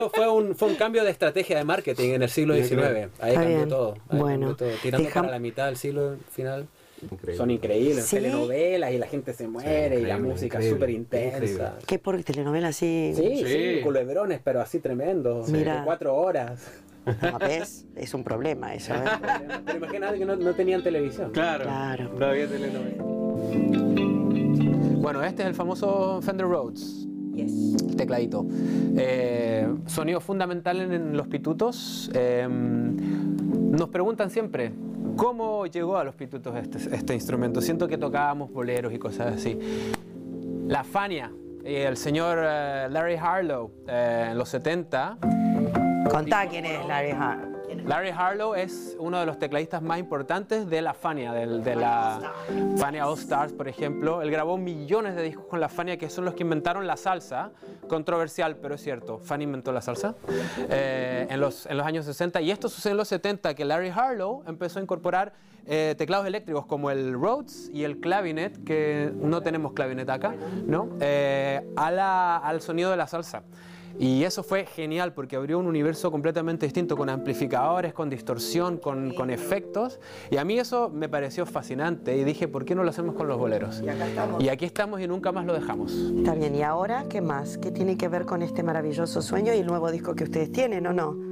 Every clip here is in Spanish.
Fue un cambio de estrategia de marketing en el siglo XIX. Ahí cambió todo. Cambió todo. Tirando para la mitad del siglo final. Increíble. Son increíbles. ¿Sí? Telenovelas y la gente se muere y la música súper intensa. ¿Qué por telenovela así? Sí, culebrones, pero así tremendo. Mira. De 4 horas. No, ¿ves? Es un problema eso, ¿eh? Pero imagínate que no tenían televisión. Claro. No había telenovela. Bueno, este es el famoso Fender Rhodes. El tecladito. Sonido fundamental en los pitutos. Nos preguntan siempre, ¿cómo llegó a los pitutos este instrumento? Siento que tocábamos boleros y cosas así. La Fania, el señor Larry Harlow, en los 70. Contá quién es Larry Harlow. Larry Harlow es uno de los tecladistas más importantes de la Fania, de la Fania All Stars, por ejemplo. Él grabó millones de discos con la Fania, que son los que inventaron la salsa. Controversial, pero es cierto. Fania inventó la salsa en los años 60. Y esto sucede en los 70, que Larry Harlow empezó a incorporar teclados eléctricos como el Rhodes y el clavinet, que no tenemos clavinet acá, ¿no? Al sonido de la salsa. Y eso fue genial porque abrió un universo completamente distinto, con amplificadores, con distorsión, con efectos. Y a mí eso me pareció fascinante y dije, ¿por qué no lo hacemos con los boleros? Y acá estamos. Y aquí estamos y nunca más lo dejamos. Está bien, ¿y ahora qué más? ¿Qué tiene que ver con este maravilloso sueño y el nuevo disco que ustedes tienen, o no?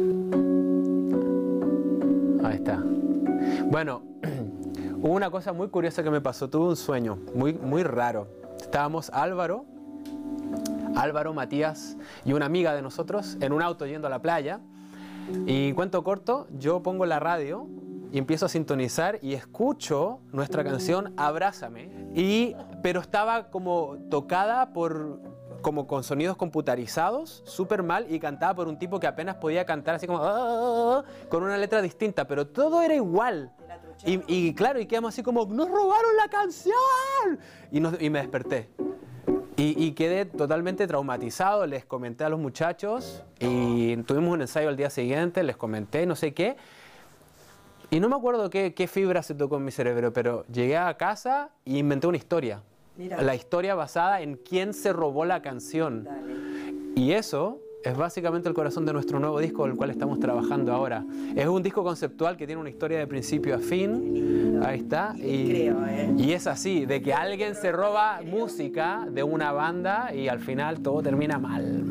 Ahí está. Bueno, hubo una cosa muy curiosa que me pasó. Tuve un sueño muy raro. Estábamos Álvaro, Matías y una amiga de nosotros en un auto yendo a la playa. Y cuento corto, yo pongo la radio y empiezo a sintonizar y escucho nuestra canción Abrázame. Pero estaba como tocada como con sonidos computarizados, súper mal, y cantada por un tipo que apenas podía cantar así como con una letra distinta, pero todo era igual. Y claro, y quedamos así como, ¡nos robaron la canción! Y me desperté. Y quedé totalmente traumatizado. Les comenté a los muchachos y tuvimos un ensayo al día siguiente, les comenté no sé qué. Y no me acuerdo qué fibra se tocó en mi cerebro, pero llegué a casa y inventé una historia. Mira. La historia basada en quién se robó la canción. Dale. Y eso es básicamente el corazón de nuestro nuevo disco, el cual estamos trabajando ahora. Es un disco conceptual que tiene una historia de principio a fin. Ahí está. Y es así, de que alguien se roba música de una banda y al final todo termina mal.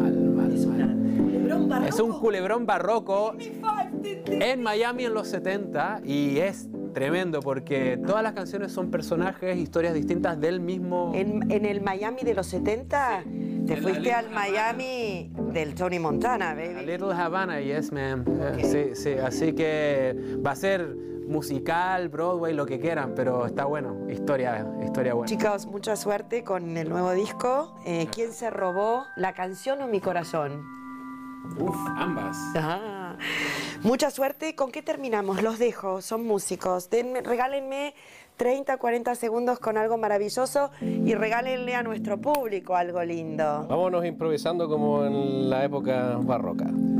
Es un culebrón barroco en Miami en los 70 y es tremendo porque todas las canciones son personajes, historias distintas del mismo... En el Miami de los 70, te fuiste al Miami del Tony Montana, A baby. Little Havana, yes, ma'am. Sí, así que va a ser musical, Broadway, lo que quieran, pero está bueno, historia buena. Chicos, mucha suerte con el nuevo disco. ¿Quién se robó la canción o mi corazón? Uf, ambas. Ah, mucha suerte. ¿Con qué terminamos? Los dejo, son músicos. Regálenme 30, 40 segundos con algo maravilloso y regálenle a nuestro público algo lindo. Vámonos improvisando como en la época barroca.